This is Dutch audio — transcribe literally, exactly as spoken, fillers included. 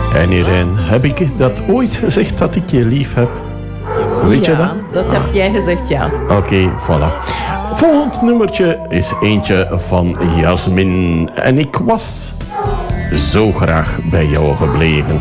En Irene, heb ik dat ooit gezegd dat ik je lief heb? Weet ja, je dat? dat heb jij gezegd, ja. Oké, okay, voilà. Volgend nummertje is eentje van Jasmin. En ik was zo graag bij jou gebleven.